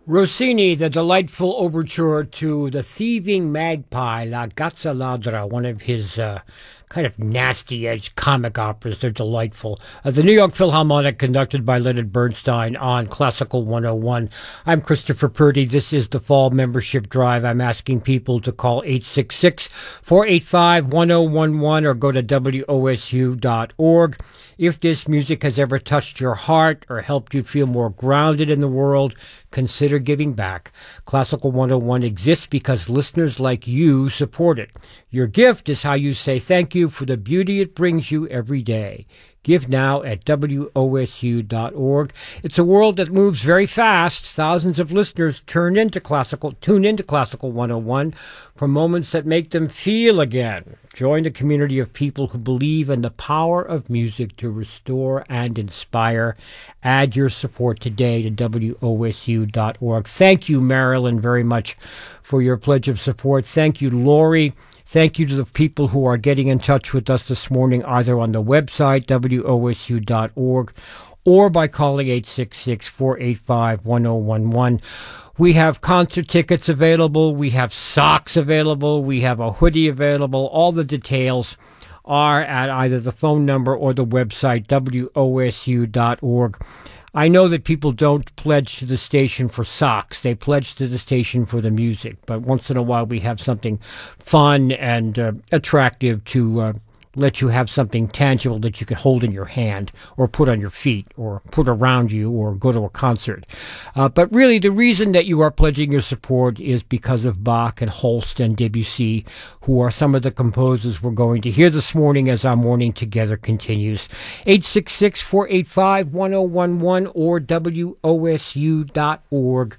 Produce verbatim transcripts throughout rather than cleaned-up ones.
Rossini, the delightful overture to The Thieving Magpie, La Gazza Ladra, one of his uh, kind of nasty-edge comic operas. They're delightful. Uh, the New York Philharmonic, conducted by Leonard Bernstein on Classical one oh one. I'm Christopher Purdy. This is the Fall Membership Drive. I'm asking people to call eight six six, four eight five, one oh one one or go to W O S U dot org. If this music has ever touched your heart or helped you feel more grounded in the world, consider giving back. Classical one oh one exists because listeners like you support it. Your gift is how you say thank you for the beauty it brings you every day. Give now at W O S U dot org. It's a world that moves very fast. Thousands of listeners turn into classical, tune into Classical one oh one for moments that make them feel again. Join the community of people who believe in the power of music to restore and inspire. Add your support today to W O S U dot org. Thank you, Marilyn, very much for your pledge of support. Thank you, Lori. Thank you to the people who are getting in touch with us this morning, either on the website, W O S U dot org, or by calling eight six six, four eight five, one oh one one. We have concert tickets available. We have socks available. We have a hoodie available. All the details are at either the phone number or the website, W O S U dot org. I know that people don't pledge to the station for socks. They pledge to the station for the music. But once in a while we have something fun and uh, attractive to uh, let you have something tangible that you can hold in your hand or put on your feet or put around you or go to a concert. Uh, but really the reason that you are pledging your support is because of Bach and Holst and Debussy, who are some of the composers we're going to hear this morning as our Morning Together continues. eight six six, four eight five, one oh one one or W O S U dot org.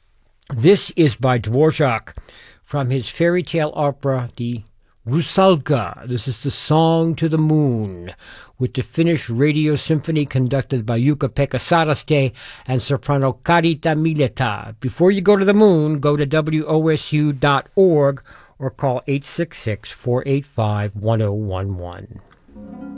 This is by Dvorak from his fairy tale opera, The Rusalka. This is the Song to the Moon, with the Finnish Radio Symphony conducted by Jukka-Pekka Saraste and soprano Karita Mileta. Before you go to the moon, go to W O S U dot org or call eight six six, four eight five, one oh one one.